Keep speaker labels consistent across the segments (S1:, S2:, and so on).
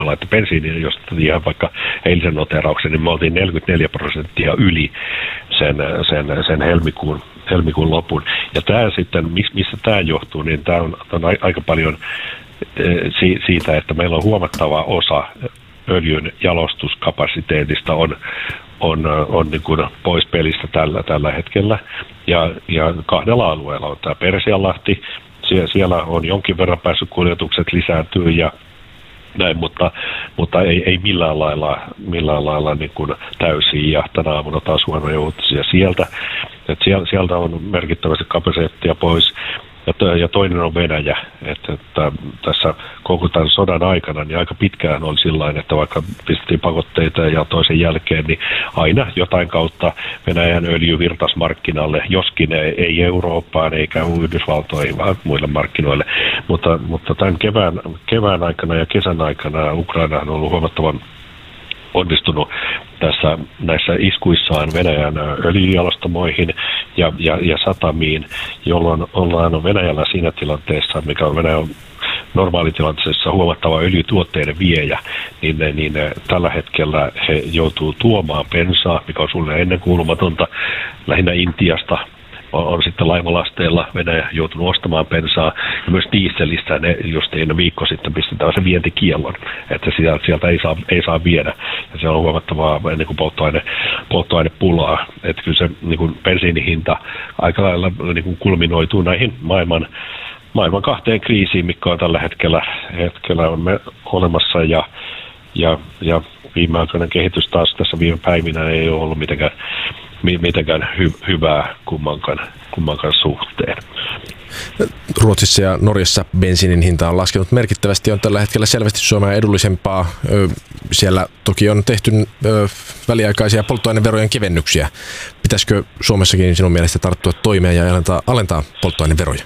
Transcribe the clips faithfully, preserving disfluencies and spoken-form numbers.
S1: että bensiini, jos ihan vaikka eilisen noterauksen, niin me oltiin neljäkymmentäneljä prosenttia yli sen, sen, sen helmikuun, helmikuun lopun. Ja tämä sitten, missä tämä johtuu, niin tämä on, on aika paljon siitä, että meillä on huomattava osa öljyn jalostuskapasiteetista on, on, on niin kuin pois pelistä tällä, tällä hetkellä. Ja, ja kahdella alueella on tämä Persianlahti, Sie, siellä on jonkin verran päässyt kuljetukset lisääntyä ja näin, mutta, mutta ei, ei millään lailla, millään lailla niin kuin täysin, ja tänä aamuna taas huonoja uutisia sieltä. Että sieltä on merkittävästi kapasiteettia pois. Ja toinen on Venäjä, että, että tässä koko tämän sodan aikana niin aika pitkään oli sillain, että vaikka pistettiin pakotteita ja toisen jälkeen, niin aina jotain kautta Venäjän öljy virtasi markkinalle, joskin ei Eurooppaan eikä Yhdysvaltoihin, vaan muille markkinoille. Mutta, mutta tämän kevään, kevään aikana ja kesän aikana Ukraina on ollut huomattavan onnistunut tässä näissä iskuissaan Venäjän öljyjalostamoihin ja, ja, ja satamiin, jolloin ollaan Venäjällä siinä tilanteessa, mikä on Venäjän normaalitilanteessa huomattava öljytuotteiden viejä, niin, niin tällä hetkellä he joutuu tuomaan bensaa, mikä on sulle ennenkuulumatonta, lähinnä Intiasta. On, on sitten laivalasteilla Venäjä joutunut ostamaan bensaa, ja myös dieselistä ne just ennen viikko sitten pistetään se vientikiellon, että sieltä, sieltä ei, saa, ei saa viedä. Ja se on huomattavaa ennen kuin polttoaine, polttoainepulaa. Että kyllä se niin kuin bensiinihinta aika lailla niin kuin kulminoituu näihin maailman, maailman kahteen kriisiin, mikä on tällä hetkellä, hetkellä on me olemassa, ja, ja, ja viimeaikainen kehitys taas tässä viime päivinä ei ole ollut mitenkään mitenkään hy- hyvää kummankaan, kummankaan suhteen.
S2: Ruotsissa ja Norjassa bensiinin hinta on laskenut merkittävästi, on tällä hetkellä selvästi Suomea edullisempaa. Siellä toki on tehty väliaikaisia polttoaineverojen kevennyksiä. Pitäisikö Suomessakin sinun mielestä tarttua toimeen ja alentaa, alentaa polttoaineveroja?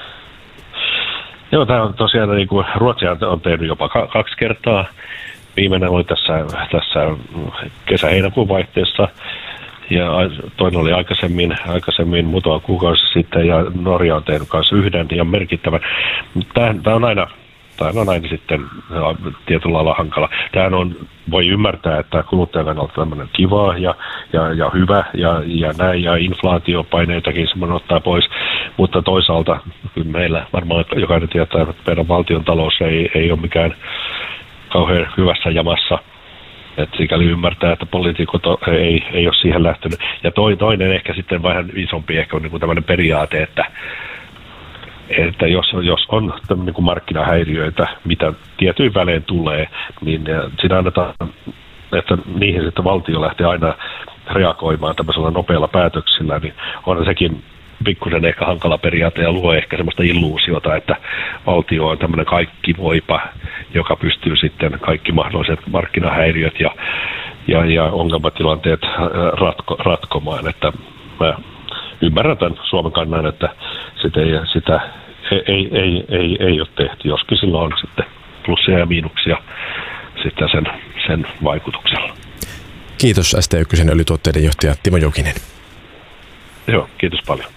S1: Joo, tämä on tosiaan, niin kuin Ruotsi on tehnyt jopa kaksi kertaa. Viimeinen oli tässä, tässä kesä-heinäkuun vaihteessa. Ja toinen oli aikaisemmin, aikaisemmin muutama kuukausi sitten, ja Norja on tehnyt kanssa yhden ja merkittävän. Tämä on aina, tämä on aina sitten tietyllä lailla hankala. Tämähän on, voi ymmärtää, että kuluttajan kannalta tämmöinen kiva ja, ja, ja hyvä ja, ja näin, ja inflaatiopaineitakin semmoinen ottaa pois, mutta toisaalta kyllä meillä varmaan jokainen tietää, että meidän valtion talous ei, ei ole mikään kauhean hyvässä jamassa. Että sikäli ymmärtää, että poliitikot ei, ei ole siihen lähtenyt. Ja toinen ehkä sitten vähän isompi ehkä on niin kuin tämmöinen periaate, että, että jos, jos on niin kuin markkinahäiriöitä, mitä tietyin välein tulee, niin siinä annetaan, että niihin sitten valtio lähtee aina reagoimaan tämmöisellä nopealla päätöksillä, niin on sekin pikkusen ehkä hankala periaate ja luo ehkä semmoista illuusiota, että valtio on tämmöinen kaikkivoipa, joka pystyy sitten kaikki mahdolliset markkinahäiriöt ja, ja, ja ongelmatilanteet ratko, ratkomaan. Että mä ymmärrän tämän Suomen kannan, että sitä ei, sitä ei, ei, ei, ei, ei ole tehty, joskin sillä on sitten plussia ja miinuksia sitten sen, sen vaikutuksella.
S2: Kiitos S T yksi öljytuotteiden johtaja Timo Jokinen.
S1: Joo, kiitos paljon.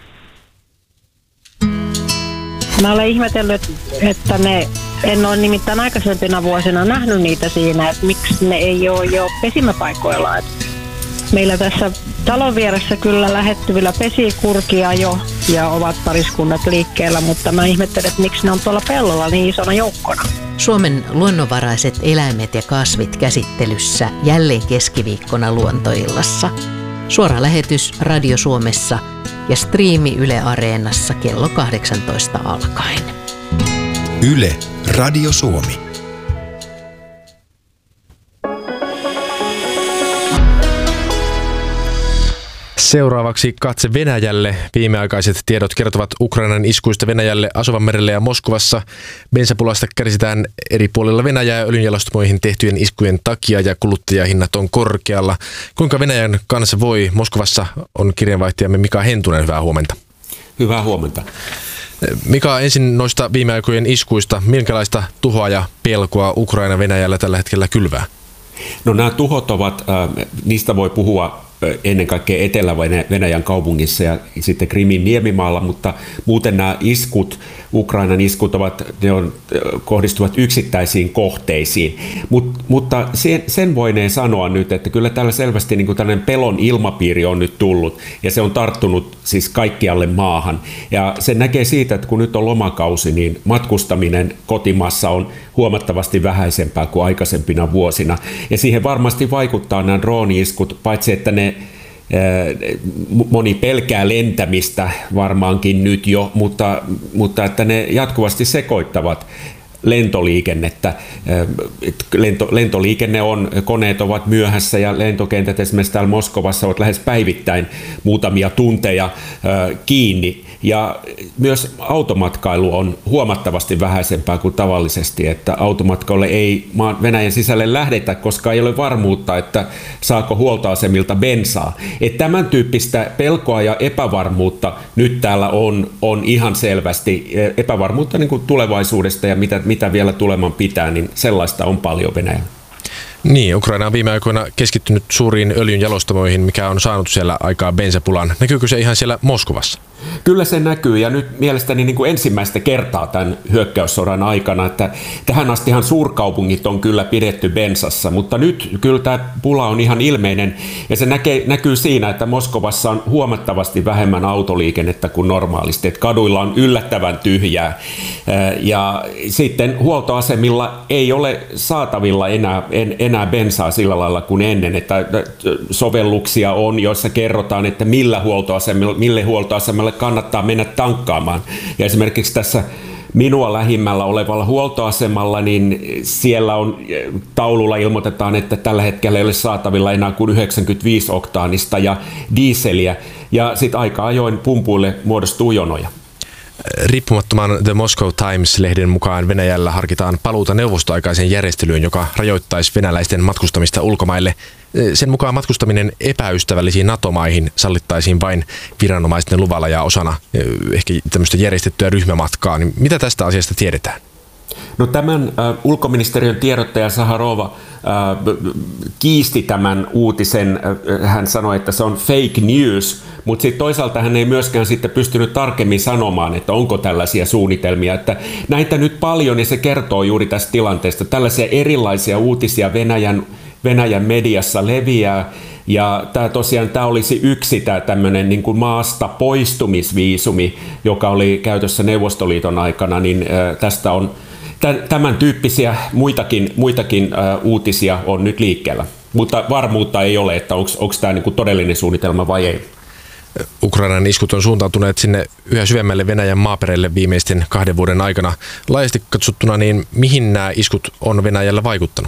S3: Mä olen ihmetellyt, että ne, en ole nimittäin aikaisempina vuosina nähnyt niitä siinä, että miksi ne ei ole jo pesimäpaikoilla. Et meillä tässä talon vieressä kyllä lähettyvillä pesii kurkia jo ja ovat pariskunnat liikkeellä, mutta mä ihmettelen, että miksi ne on tuolla pellolla niin isona joukkona.
S4: Suomen luonnonvaraiset eläimet ja kasvit käsittelyssä jälleen keskiviikkona Luontoillassa. Suora lähetys Radio Suomessa ja striimi Yle Areenassa kello kahdeksantoista alkaen.
S5: Yle Radio Suomi.
S2: Seuraavaksi katse Venäjälle. Viimeaikaiset tiedot kertovat Ukrainan iskuista Venäjälle Asovanmerelle ja Moskovassa. Bensapulasta kärsitään eri puolilla Venäjää öljynjalostamoihin tehtyjen iskujen takia ja kuluttajahinnat on korkealla. Kuinka Venäjän kanssa voi? Moskovassa on kirjanvaihtajamme Mika Hentunen. Hyvää huomenta.
S6: Hyvää huomenta.
S2: Mika, ensin noista viime aikojen iskuista. Minkälaista tuhoa ja pelkoa Ukraina Venäjällä tällä hetkellä kylvää?
S6: No nämä tuhot ovat, äh, niistä voi puhua ennen kaikkea Etelä-Venäjän kaupungissa ja sitten Krimin niemimaalla, mutta muuten nämä iskut Ukrainan iskut ovat, ne on, kohdistuvat yksittäisiin kohteisiin. Mut, mutta sen, sen voineen sanoa nyt, että kyllä täällä selvästi niin kuin tällainen pelon ilmapiiri on nyt tullut ja se on tarttunut siis kaikkialle maahan. Ja se näkee siitä, että kun nyt on lomakausi, niin matkustaminen kotimaassa on huomattavasti vähäisempää kuin aikaisempina vuosina. Ja siihen varmasti vaikuttaa nämä drooni-iskut, paitsi että ne moni pelkää lentämistä varmaankin nyt jo, mutta, mutta että ne jatkuvasti sekoittavat lentoliikennettä. Lento, lentoliikenne on, koneet ovat myöhässä ja lentokentät esimerkiksi täällä Moskovassa ovat lähes päivittäin muutamia tunteja kiinni. Ja myös automatkailu on huomattavasti vähäisempää kuin tavallisesti, että automatkalle ei Venäjän sisälle lähdetä, koska ei ole varmuutta, että saako huoltoasemilta bensaa. Että tämän tyyppistä pelkoa ja epävarmuutta nyt täällä on, on ihan selvästi. Epävarmuutta niin kuin tulevaisuudesta ja mitä, mitä vielä tuleman pitää, niin sellaista on paljon Venäjällä.
S2: Niin, Ukraina on viime aikoina keskittynyt suuriin öljyn jalostamoihin, mikä on saanut siellä aikaa bensapulan. Näkyykö se ihan siellä Moskovassa?
S6: Kyllä se näkyy ja nyt mielestäni niin kuin ensimmäistä kertaa tämän hyökkäyssodan aikana, että tähän astihan suurkaupungit on kyllä pidetty bensassa, mutta nyt kyllä tämä pula on ihan ilmeinen ja se näkee, näkyy siinä, että Moskovassa on huomattavasti vähemmän autoliikennettä kuin normaalisti, että kaduilla on yllättävän tyhjää ja sitten huoltoasemilla ei ole saatavilla enää, en, enää bensaa sillä lailla kuin ennen, että sovelluksia on, joissa kerrotaan, että millä huoltoasemilla, mille huoltoasemalle kannattaa mennä tankkaamaan. Ja esimerkiksi tässä minua lähimmällä olevalla huoltoasemalla, niin siellä on taululla ilmoitetaan, että tällä hetkellä ei ole saatavilla enää kuin yhdeksänkymmentäviisi oktaanista ja dieseliä. Ja sitten aika ajoin pumpuille muodostuu jonoja.
S2: Riippumattoman The Moscow Times-lehden mukaan Venäjällä harkitaan paluuta neuvostoaikaiseen järjestelyyn, joka rajoittaisi venäläisten matkustamista ulkomaille. Sen mukaan matkustaminen epäystävällisiin NATO-maihin sallittaisiin vain viranomaisten luvalla ja osana ehkä tämmöistä järjestettyä ryhmämatkaa. Niin mitä tästä asiasta tiedetään?
S6: No tämän äh, ulkoministeriön tiedottaja Zaharova äh, kiisti tämän uutisen. Äh, hän sanoi, että se on fake news, mutta sitten toisaalta hän ei myöskään sitten pystynyt tarkemmin sanomaan, että onko tällaisia suunnitelmia. Että näitä nyt paljon ja se kertoo juuri tästä tilanteesta. Tällaisia erilaisia uutisia Venäjän, Venäjän mediassa leviää. Ja tämä tosiaan tämä olisi yksi tämä tämmöinen niin kuin maasta poistumisviisumi, joka oli käytössä Neuvostoliiton aikana, niin äh, tästä on tämän tyyppisiä muitakin, muitakin uh, uutisia on nyt liikkeellä, mutta varmuutta ei ole, että onko tämä niinku todellinen suunnitelma vai ei.
S2: Ukrainan iskut on suuntautuneet sinne yhä syvemmälle Venäjän maaperälle viimeisten kahden vuoden aikana. Laajasti katsottuna, niin mihin nämä iskut on Venäjällä vaikuttanut?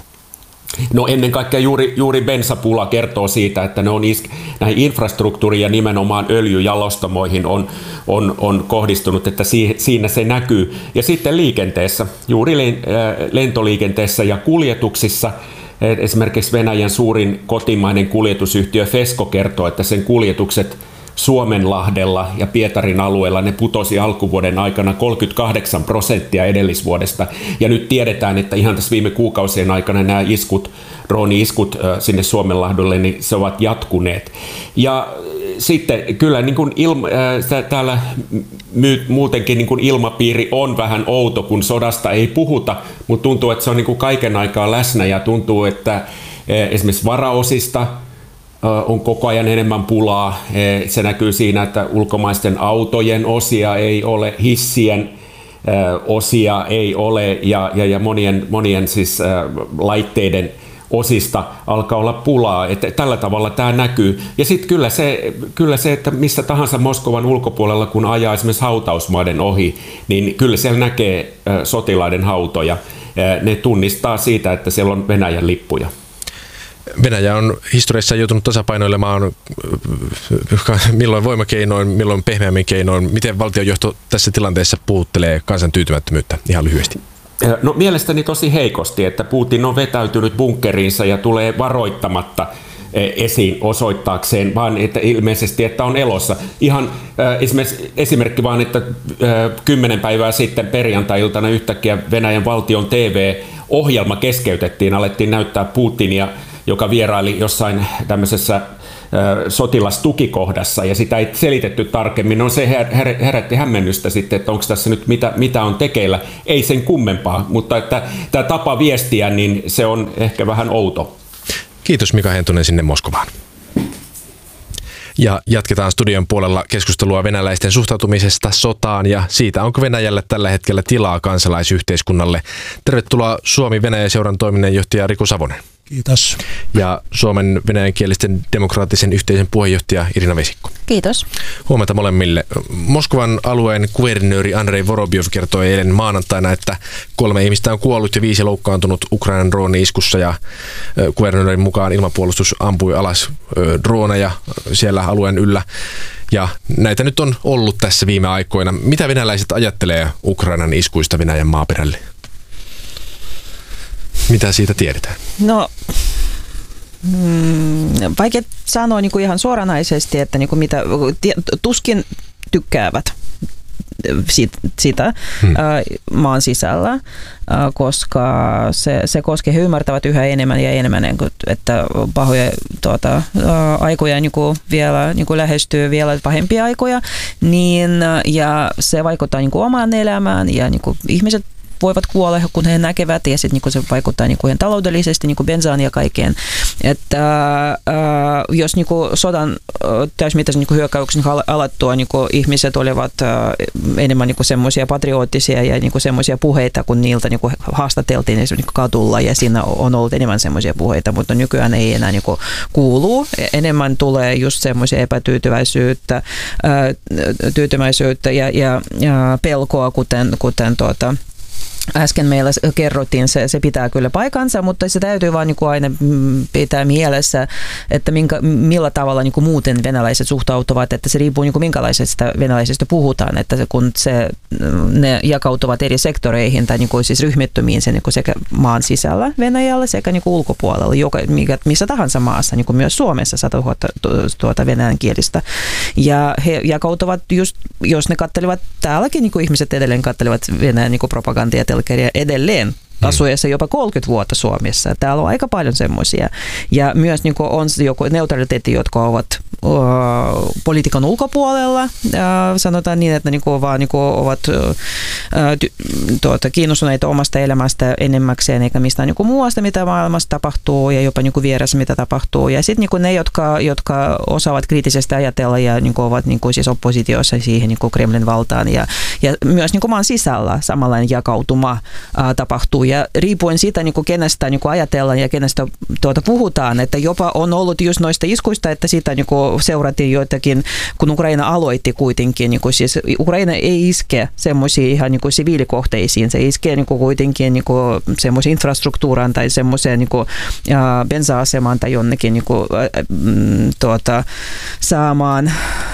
S6: No ennen kaikkea juuri, juuri bensapula kertoo siitä, että ne on isk- näihin infrastruktuuriin ja nimenomaan öljyjalostamoihin on, on, on kohdistunut, että si- siinä se näkyy. Ja sitten liikenteessä, juuri lentoliikenteessä ja kuljetuksissa, esimerkiksi Venäjän suurin kotimainen kuljetusyhtiö Fesko kertoo, että sen kuljetukset Suomenlahdella ja Pietarin alueella ne putosi alkuvuoden aikana kolmekymmentäkahdeksan prosenttia edellisvuodesta. Ja nyt tiedetään, että ihan tässä viime kuukausien aikana nämä iskut, drooni-iskut sinne Suomenlahdelle, niin se ovat jatkuneet. Ja sitten kyllä niin kuin ilma, äh, täällä my, muutenkin niin kuin ilmapiiri on vähän outo, kun sodasta ei puhuta, mutta tuntuu, että se on niin kuin kaiken aikaa läsnä ja tuntuu, että äh, esimerkiksi varaosista on koko ajan enemmän pulaa. Se näkyy siinä, että ulkomaisten autojen osia ei ole, hissien osia ei ole ja, ja, ja monien, monien siis laitteiden osista alkaa olla pulaa. Että tällä tavalla tämä näkyy. Ja sitten kyllä se, kyllä se, että missä tahansa Moskovan ulkopuolella, kun ajaa esimerkiksi hautausmaiden ohi, niin kyllä siellä näkee sotilaiden hautoja. Ne tunnistaa siitä, että siellä on Venäjän lippuja.
S2: Venäjä on historiassa joutunut tasapainoilemaan milloin voimakeinoin, milloin pehmeämmin keinoin. Miten valtionjohto tässä tilanteessa puhuttelee kansan tyytymättömyyttä ihan lyhyesti?
S6: No mielestäni tosi heikosti, että Putin on vetäytynyt bunkkeriinsa ja tulee varoittamatta esiin osoittaakseen, vaan että ilmeisesti, että on elossa. Ihan äh, esimerkki vaan, että äh, kymmenen päivää sitten perjantai-iltana yhtäkkiä Venäjän valtion T V-ohjelma keskeytettiin, alettiin näyttää Putinia, joka vieraili jossain tämmöisessä sotilastukikohdassa ja sitä ei selitetty tarkemmin. No se her- herätti hämmennystä sitten, että onko tässä nyt mitä, mitä on tekeillä. Ei sen kummempaa, mutta että tämä tapa viestiä, niin se on ehkä vähän outo.
S2: Kiitos Mika Hentunen sinne Moskovaan. Ja jatketaan studion puolella keskustelua venäläisten suhtautumisesta sotaan ja siitä, onko Venäjällä tällä hetkellä tilaa kansalaisyhteiskunnalle. Tervetuloa Suomi-Venäjä-seuran toiminnanjohtaja Riku Savonen.
S7: Kiitos.
S2: Ja Suomen venäjänkielisten demokraattisen yhteisön puheenjohtaja Irina Vesikko.
S8: Kiitos.
S2: Huomenta molemmille. Moskovan alueen kuvernööri Andrei Vorobiov kertoi eilen maanantaina, että kolme ihmistä on kuollut ja viisi loukkaantunut Ukrainan drooni-iskussa ja kuvernöörin mukaan ilmapuolustus ampui alas drooneja siellä alueen yllä. Ja näitä nyt on ollut tässä viime aikoina. Mitä venäläiset ajattelee Ukrainan iskuista Venäjän maaperälle? Mitä siitä tiedetään?
S8: No, mm, vaikea sanoa niin kuin ihan suoranaisesti, että niin kuin mitä, tuskin tykkäävät siitä, sitä hmm. maan sisällä, koska se, se koskee, he ymmärtävät yhä enemmän ja enemmän, että pahoja tuota, aikoja niin kuin vielä niin kuin lähestyy vielä pahempia aikoja, niin, ja se vaikuttaa niin kuin omaan elämään ja niin kuin ihmiset voivat kuolla, kun he näkevät, ja sitten niin se vaikuttaa niin kuin taloudellisesti, niin kuin bensaan ja kaikkeen. Että äh, jos niin kuin sodan äh, täysmittaisen niin kuin hyökkäyksen alattua niin kuin ihmiset olivat äh, enemmän niin kuin semmoisia patriottisia ja niin kuin semmoisia puheita, kun niiltä niin kuin haastateltiin niin kuin kadulla, ja siinä on ollut enemmän semmoisia puheita, mutta nykyään ei enää niin kuin kuulu. Enemmän tulee just semmoisia epätyytyväisyyttä, äh, tyytymäisyyttä ja, ja, ja pelkoa, kuten, kuten tuota, äsken meillä kerrottiin, se, se pitää kyllä paikansa, mutta se täytyy vaan niin kuin aina pitää mielessä, että minkä, millä tavalla niin kuin muuten venäläiset suhtautuvat, että se riippuu niin kuin minkälaisesta venäläisestä puhutaan, että kun se, ne jakautuvat eri sektoreihin tai niin kuin siis ryhmittymiin se, niin kuin sekä maan sisällä Venäjällä sekä niin kuin ulkopuolella, joka, missä tahansa maassa, niin kuin myös Suomessa sata tuhatta tuota venäjänkielistä. Ja he jakautuvat just, jos ne katselevat täälläkin, niin kuin ihmiset edelleen katselevat Venäjän niin kuin propagandia edelleen asuessa jopa kolmekymmentä vuotta Suomessa. Täällä on aika paljon semmoisia. Ja myös niin kuin on joku neutraliteetti, jotka ovat uh, politiikan ulkopuolella. Uh, sanotaan niin, että niin kuin vaan niin kuin ovat uh, ty, tuota, kiinnostuneita omasta elämästä enemmäkseen, eikä mistään niin kuin muusta, mitä maailmassa tapahtuu, ja jopa niin kuin vieressä, mitä tapahtuu. Ja sitten niin ne, jotka, jotka osaavat kriittisesti ajatella ja niin kuin ovat niin kuin siis oppositiossa siihen niin kuin Kremlin valtaan. Ja, ja myös niin kuin maan sisällä samanlainen jakautuma uh, tapahtuu. Ja riippuen siitä, niin kuin kenestä niin kuin ajatellaan ja kenestä tuota puhutaan, että jopa on ollut just noista iskuista, että siitä niin kuin seurattiin joitakin, kun Ukraina aloitti kuitenkin, niin kuin siis Ukraina ei iske semmoisiin ihan niin kuin siviilikohteisiin, se iskee niin kuin kuitenkin niin kuin semmoisiin infrastruktuuraan tai semmoiseen niin kuin bensa-asemaan tai jonnekin niin kuin, äh, tuota, saamaan,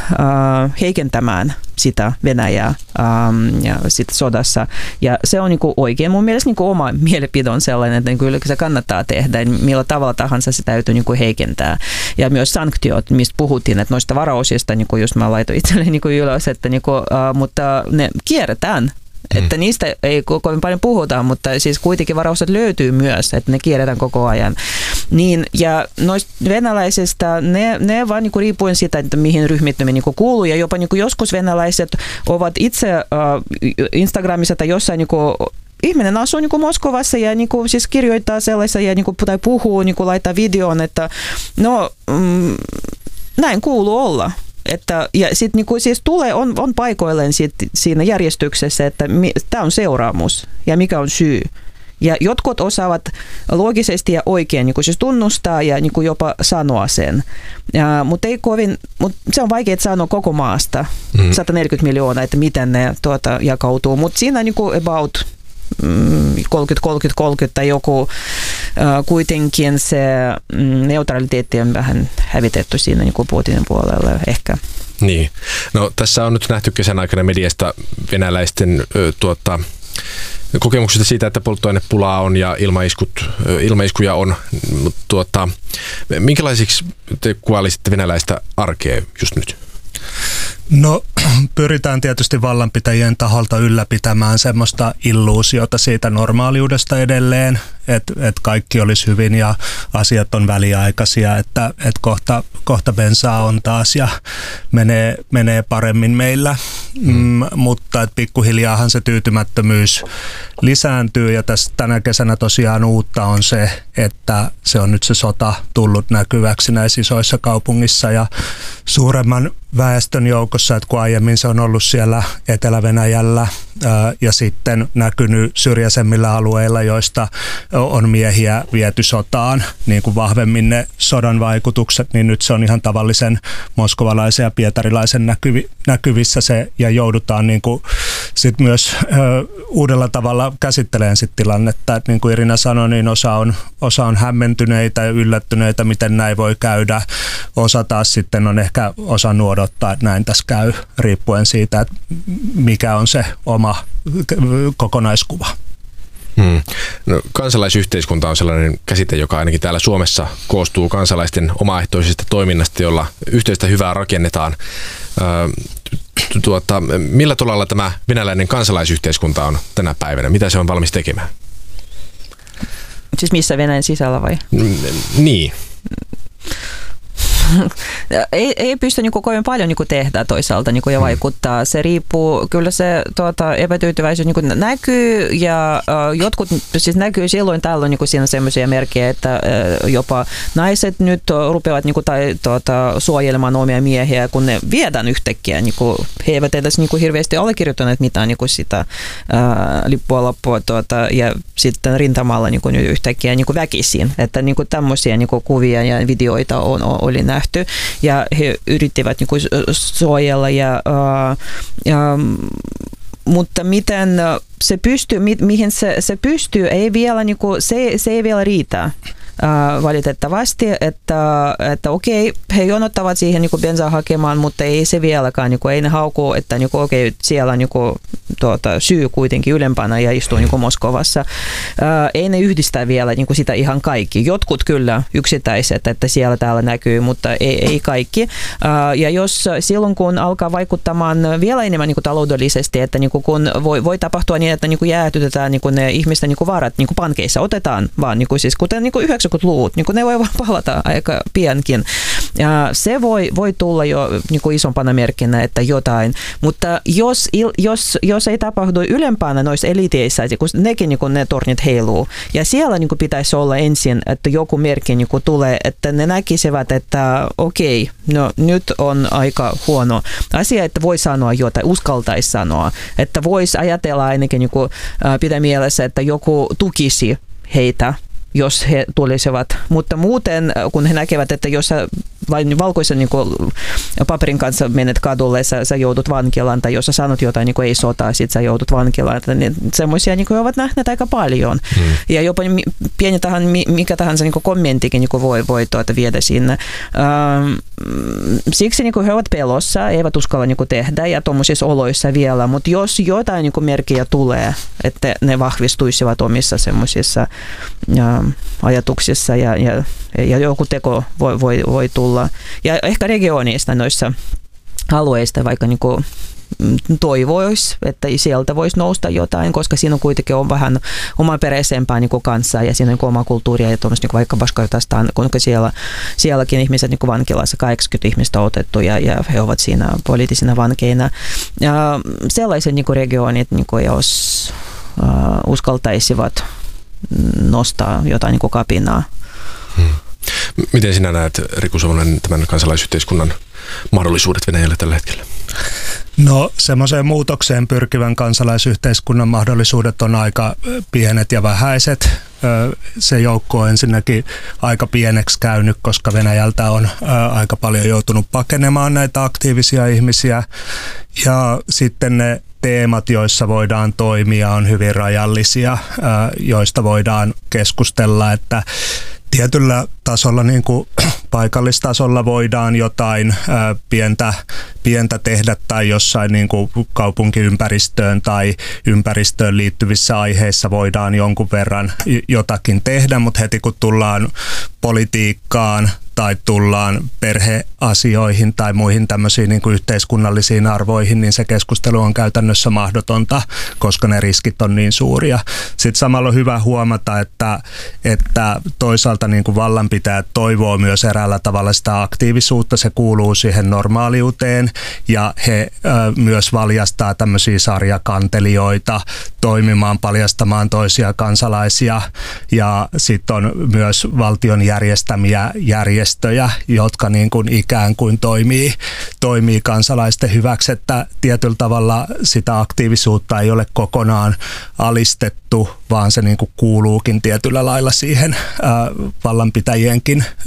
S8: äh, heikentämään sitä Venäjää ähm, ja sit sodassa. Ja se on niinku oikein mun mielestä niinku oma mielipide on sellainen, että kyllä se kannattaa tehdä, millä tavalla tahansa se täytyy niinku heikentää. Ja myös sanktiot, mistä puhuttiin, että noista varausista, niinku just mä laitoin itselleni niinku ylös, että niinku, äh, mutta ne kierretään. Että niistä ei kovin paljon puhuta, mutta siis kuitenkin varaukset löytyy myös, että ne kierretään koko ajan. Niin, ja noista venäläisistä, ne, ne vaan niin kuin riippuen siitä, että mihin ryhmittymiin niin kuin kuuluu, ja jopa niin kuin joskus venäläiset ovat itse äh, Instagramissa tai jossain niin kuin ihminen asuu niin kuin Moskovassa ja niin kuin siis kirjoittaa sellaisia ja niin kuin, tai puhuu, niin kuin laittaa videon, että no mm, näin kuuluu olla. Että, ja sitten niinku, siis tulee, on, on paikoilleen sit, siinä järjestyksessä, että tämä on seuraamus ja mikä on syy. Ja jotkut osaavat loogisesti ja oikein niinku, siis tunnustaa ja niinku, jopa sanoa sen. Ja, mutta ei kovin, mut se on vaikea sanoa koko maasta, mm. sata neljäkymmentä miljoonaa, että miten ne tuota, jakautuu. Mutta siinä niinku about kolmekymmentä kolmekymmentä kolmekymmentä tai joku äh, kuitenkin se mm, neutraliteetti on vähän hävitetty siinä niin kuin Putinin puolella ehkä.
S2: Niin. No tässä on nyt nähty kesän aikana mediasta venäläisten ö, tuota, kokemuksista siitä, että polttoainepulaa on ja ilmaiskut, ilmaiskuja on. Tuota, minkälaisiksi te kuvailisitte venäläistä arkea just nyt?
S7: No pyritään tietysti vallanpitäjien taholta ylläpitämään semmoista illuusiota siitä normaaliudesta edelleen, että et kaikki olisi hyvin ja asiat on väliaikaisia, että et kohta, kohta bensaa on taas ja menee, menee paremmin meillä, mm. Mm, mutta et pikkuhiljaahan se tyytymättömyys lisääntyy ja tässä tänä kesänä tosiaan uutta on se, että se on nyt se sota tullut näkyväksi näissä isoissa kaupungissa ja suuremman väestön joukossa, että kun aiemmin se on ollut siellä Etelä-Venäjällä ää, ja sitten näkynyt syrjäisemmillä alueilla, joista on miehiä viety sotaan, niin kuin vahvemmin ne sodan vaikutukset, niin nyt se on ihan tavallisen moskovalaisen ja pietarilaisen näkyvi, näkyvissä se ja joudutaan niin kuin sit myös ää, uudella tavalla käsittelemään sit tilannetta, että niin kuin Irina sanoi, niin osa on, osa on hämmentyneitä ja yllättyneitä, miten näin voi käydä, osa taas sitten on ehkä osannut odottaa, että näin tässä käy, riippuen siitä, että mikä on se oma kokonaiskuva.
S2: Hmm. No, kansalaisyhteiskunta on sellainen käsite, joka ainakin täällä Suomessa koostuu kansalaisten omaehtoisesta toiminnasta, jolla yhteistä hyvää rakennetaan. Tuota, millä tolalla tämä venäläinen kansalaisyhteiskunta on tänä päivänä? Mitä se on valmis tekemään?
S8: Siis missä, Venäjän sisällä vai?
S2: Niin.
S8: ei, ei pysty niin kuin kovin paljon niin kuin tehdä toisaalta niin kuin ja vaikuttaa. Se riippuu, kyllä se tuota, epätyytyväisyys niin kuin näkyy ja uh, jotkut siis näkyy silloin tällöin niin kuin siinä sellaisia merkkejä, että uh, jopa naiset nyt rupeavat niin kuin, tai, tuota, suojelemaan omia miehiä, kun ne viedään yhtäkkiä. Niin kuin, he eivät edes niin kuin hirveästi allekirjoittaneet mitään niin kuin sitä uh, lippua lappua tuota, ja sitten rintamalla niin kuin yhtäkkiä niin kuin väkisin. Että niin kuin tämmöisiä niin kuin kuvia ja videoita on, oli nähty. Ja he yrittivät niin kuin suojella, ja, uh, ja, mutta miten se pystyy, mi, mihin se, se pystyy, ei vielä, niin kuin, se, se ei vielä riitä. Uh, valitettavasti, että, että okei, he jonottavat siihen niin kuin bensaa hakemaan, mutta ei se vieläkään, niin kuin, ei ne haukuu, että niin kuin, okei, siellä niin kuin, tuota, syy kuitenkin ylempänä ja istuu niin kuin Moskovassa. Uh, ei ne yhdistä vielä niin kuin sitä ihan kaikki. Jotkut kyllä yksittäiset, että siellä täällä näkyy, mutta ei, ei kaikki. Uh, ja jos silloin, kun alkaa vaikuttamaan vielä enemmän niin kuin taloudellisesti, että niin kuin, kun voi, voi tapahtua niin, että niin kuin jäätytetään niin kuin ne ihmisten niin kuin varat niin kuin pankeissa, otetaan vaan, niin kuin, siis, kuten niin kuin yhdeksänkymmentäluvut, niin kuin ne voi vaan palata aika piankin. Ja se voi, voi tulla jo niin kuin isompana merkkinä, että jotain, mutta jos, jos, jos ei tapahdu ylempänä noissa eliteissä, kun nekin niin kuin ne tornit heiluu, ja siellä niin kuin pitäisi olla ensin, että joku merkki niin kuin tulee, että ne näkisivät, että okei, no nyt on aika huono asia, että voi sanoa jotain, uskaltaisi sanoa, että voisi ajatella ainakin niin kuin, pitää mielessä, että joku tukisi heitä, jos he tulisivat. Mutta muuten, kun he näkevät, että jos sä vain valkoisen niin kuin, paperin kanssa menet kadulle, sä, sä joudut vankilaan, tai jos sä sanot jotain, niin kuin ei sotaa, sit sä joudut vankilaan. Niin semmoisia niin kuin ovat nähneet aika paljon. Hmm. Ja jopa pieni tahan, mikä tahansa niin kuin kommenttikin niin kuin voi, voi tuota viedä sinne. Ähm, siksi niin kuin he ovat pelossa, eivät uskalla niin kuin tehdä, ja tuommoisissa oloissa vielä. Mutta jos jotain niin kuin merkkiä tulee, että ne vahvistuisivat omissa semmoisissa ajatuksissa ja, ja, ja joku teko voi, voi, voi tulla. Ja ehkä regioneista noissa alueista vaikka niin kuin toivoisi, että sieltä voisi nousta jotain, koska siinä on kuitenkin on vähän omaperäisempää niin kuin kanssa ja siinä on niin oma kulttuuria ja tuommoista niin vaikka Bashkortastan, kun siellä, sielläkin ihmiset niin kuin vankilassa kahdeksankymmentä ihmistä on otettu ja, ja he ovat siinä poliittisina vankeina. Ja sellaiset niin kuin regionit, niin kuin jos uh, uskaltaisivat nostaa jotain niin kuin kapinaa.
S2: Hmm. Miten sinä näet, Riku Savonen, tämän kansalaisyhteiskunnan mahdollisuudet Venäjällä tällä hetkellä?
S7: No semmoiseen muutokseen pyrkivän kansalaisyhteiskunnan mahdollisuudet on aika pienet ja vähäiset. Se joukko on ensinnäkin aika pieneksi käynyt, koska Venäjältä on aika paljon joutunut pakenemaan näitä aktiivisia ihmisiä. Ja sitten ne teemat, joissa voidaan toimia, on hyvin rajallisia, joista voidaan keskustella, että tietyllä tasolla, niin kuin paikallistasolla voidaan jotain ää, pientä, pientä tehdä tai jossain niin kuin kaupunkiympäristöön tai ympäristöön liittyvissä aiheissa voidaan jonkun verran jotakin tehdä, mutta heti kun tullaan politiikkaan tai tullaan perheasioihin tai muihin tämmöisiin niin kuin yhteiskunnallisiin arvoihin, niin se keskustelu on käytännössä mahdotonta, koska ne riskit on niin suuria. Sitten samalla on hyvä huomata, että, että toisaalta niin kuin vallanpitäjät toivoo myös eräällä tavalla sitä aktiivisuutta, se kuuluu siihen normaaliuteen, ja he ö, myös valjastaa tämmöisiä sarjakantelijoita toimimaan, paljastamaan toisia kansalaisia, ja sitten on myös valtion järjestämiä järjestöjä, jotka niin kuin ikään kuin toimii, toimii kansalaisten hyväksi, että tietyllä tavalla sitä aktiivisuutta ei ole kokonaan alistettu, vaan se niin kuin kuuluukin tietyllä lailla siihen ää, vallanpitäjienkin